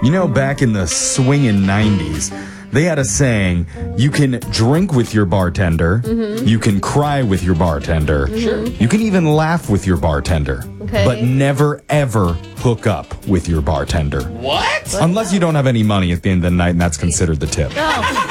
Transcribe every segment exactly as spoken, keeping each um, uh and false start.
You know, back in the swinging nineties, they had a saying, you can drink with your bartender, mm-hmm. you can cry with your bartender, mm-hmm. you can even laugh with your bartender, okay. but never, ever hook up with your bartender. What? Unless you don't have any money at the end of the night, and that's considered the tip. Oh.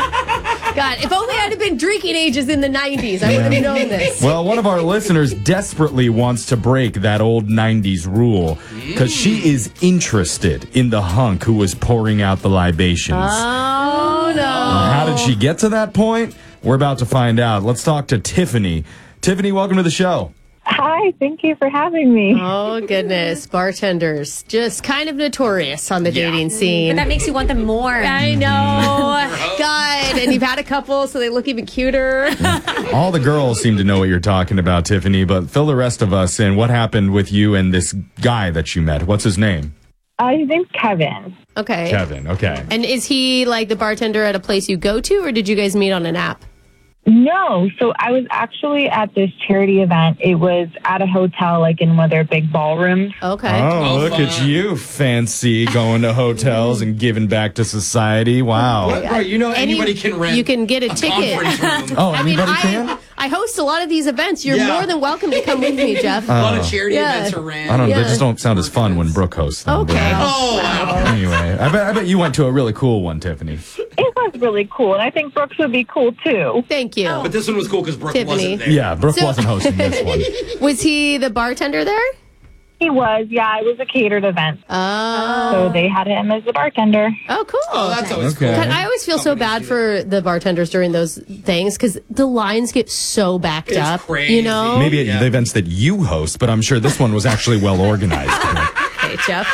God, if only I'd have been drinking ages in the nineties, I would have known this. Well, one of our listeners desperately wants to break that old nineties rule because she is interested in the hunk who was pouring out the libations. Oh, no. How did she get to that point? We're about to find out. Let's talk to Tiffany. Tiffany, welcome to the show. Hi, thank you for having me. Oh, goodness. Bartenders, just kind of notorious on the yeah. dating scene. And that makes you want them more. I know. God, and you've had a couple, so they look even cuter. All the girls seem to know what you're talking about, Tiffany, but fill the rest of us in. What happened with you and this guy that you met? What's his name? Uh, his name's Kevin. Okay. Kevin, okay. And is he like the bartender at a place you go to, or did you guys meet on an app? No, so I was actually at this charity event. It was at a hotel, like in one of their big ballrooms. Okay. Oh, Oh, look fun. at you, fancy, going to hotels and giving back to society. Wow. What? Right, you know And anybody you- can rent you can get a a ticket. conference room. Oh, I mean, anybody I, can? I host a lot of these events. You're Yeah. more than welcome to come with me, Jeff. A lot of charity Yeah. events are ran. I don't know. They Yeah. just don't sound as fun when Brooke hosts them. Okay. but- Oh, wow. Anyway, I bet, I bet you went to a really cool one, Tiffany. It was really cool, and I think Brooks would be cool, too. Thank you. But this one was cool because Brooke Tiffany. wasn't there. Yeah, Brooke So- wasn't hosting this one. Was he the bartender there? He was, yeah, it was a catered event. Oh. So they had him as the bartender. Oh, cool. Oh, that's always Okay. cool. God, I always feel so bad for the bartenders during those things because the lines get so backed It's up. crazy. You know? Maybe at Yeah. the events that you host, but I'm sure this one was actually well organized. Okay, Jeff.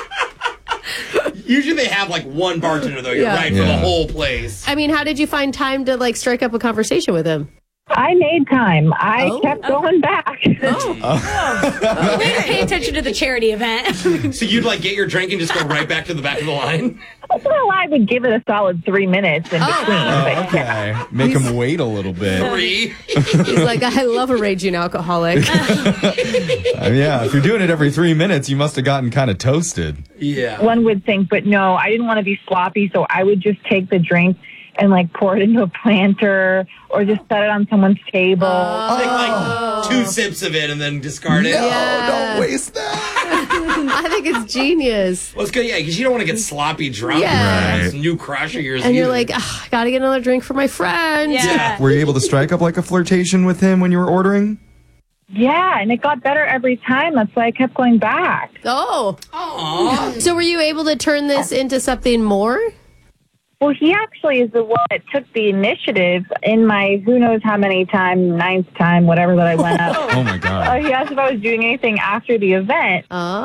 Usually they have like one bartender, though. You're Yeah. right, for Yeah. the whole place. I mean, how did you find time to like strike up a conversation with him? I made time. I Oh. kept going back. Way to pay attention to the charity event. So you'd like get your drink and just go right back to the back of the line? Well, I would give it a solid three minutes in between. but Okay. Make him wait a little bit. Three. He's like, I love a raging alcoholic. Uh, yeah, if you're doing it every three minutes, you must have gotten kind of toasted. Yeah. One would think, but no, I didn't want to be sloppy, so I would just take the drink and like pour it into a planter or just set it on someone's table. Take like two sips of it and then discard it. No, Yeah. don't waste that. I think it's genius. Well, it's good, yeah, because you don't want to get sloppy drunk. Yeah. Right. This new crush of yours. And you're either. like, "Ugh, I gotta get another drink for my friend. Yeah. Were you able to strike up like a flirtation with him when you were ordering? Yeah, and it got better every time. That's why I kept going back. Oh. Aw. So were you able to turn this into something more? Well, he actually is the one that took the initiative in my who knows how many time, ninth time, whatever that I went up. Oh, my Uh, God. he asked if I was doing anything after the event.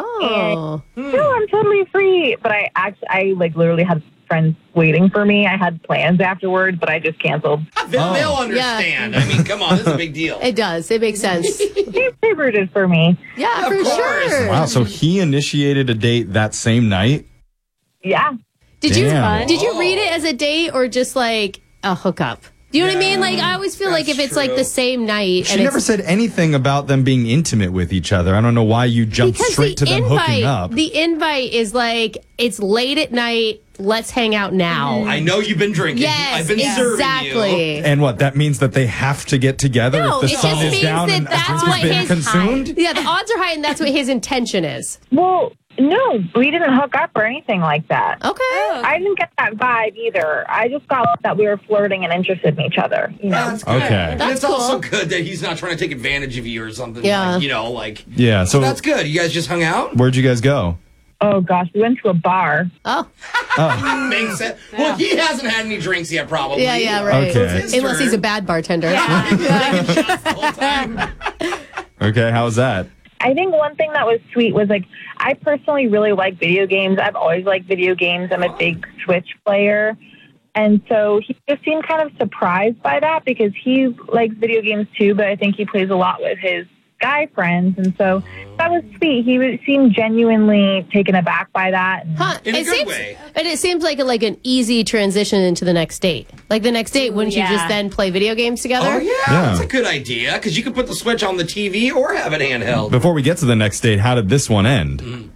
Oh. No, I'm totally free. But I actually, I like literally had friends waiting for me. I had plans afterwards, but I just canceled. They'll, Oh. they'll understand. I mean, come on, this is a big deal. It does. It makes sense. They they rooted for me. Yeah, Of for course. sure. Wow, so he initiated a date that same night? Yeah. Did you Damn. did you read it as a date or just like a hookup? Do you know what I mean? Like I always feel like if That's it's like true. the same night She and never it's, said anything about them being intimate with each other. I don't know why you jumped because straight to the them hooking invite up. the invite is like it's late at night. Let's hang out now. I know you've been drinking. Yes, I've been serving you. exactly. And what, that means that they have to get together No, if the it sun just is means down that and a that's drink what has been his consumed? Yeah, the odds are high, and that's what his intention is. Well, no, we didn't hook up or anything like that. Okay. I didn't get that vibe either. I just got that we were flirting and interested in each other. You know. That's good. Okay. And That's it's also cool. good that he's not trying to take advantage of you or something. Yeah. Like, you know, like. Yeah, so, So that's good. You guys just hung out? where'd you guys go? Oh gosh, we went to a bar. Oh, Makes sense. Well, he hasn't had any drinks yet, probably. yeah, yeah, right. Okay. It's his Unless he's a turn. bad bartender. Taking shots the whole time. Okay, how was that? I think one thing that was sweet was like I personally really like video games. I've always liked video games. I'm a big Switch player. And so he just seemed kind of surprised by that because he likes video games too, but I think he plays a lot with his guy friends. And so that was sweet. He was, seemed genuinely taken aback by that. And Huh. In a it good seems, way. And it seems like a, like an easy transition into the next date. Like the next date, wouldn't you Yeah. just then play video games together? Oh, yeah, Yeah. that's a good idea because you could put the Switch on the T V or have it handheld. Before we get to the next date, how did this one end?